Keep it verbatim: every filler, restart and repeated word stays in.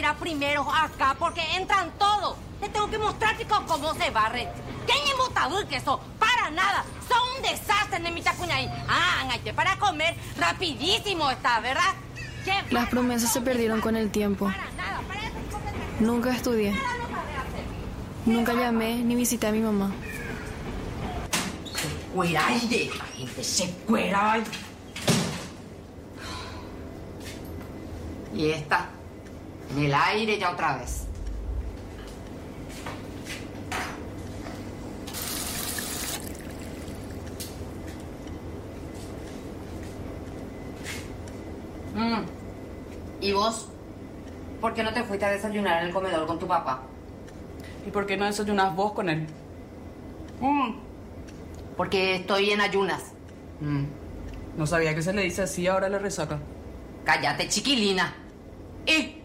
mirar primero acá porque entran todos. Le tengo que mostrar, chicos, cómo se barre. ¿Qué embotador que eso? Para nada. Son un desastre en mi tacuñaí. Ah, engañé para comer. Rapidísimo está, ¿verdad? ¿Qué? Las promesas se perdieron con el tiempo. Para nada, para eso. Nunca estudié. Nunca llamé ni visité a mi mamá. Cuera aire, la gente se cuera. Y esta, en el aire ya otra vez. Mm. ¿Y vos? ¿Por qué no te fuiste a desayunar en el comedor con tu papá? ¿Y por qué no desayunás vos con él? Mm. Porque estoy en ayunas. Mm. No sabía que se le dice así, ahora le resaca. Cállate, chiquilina. ¿Y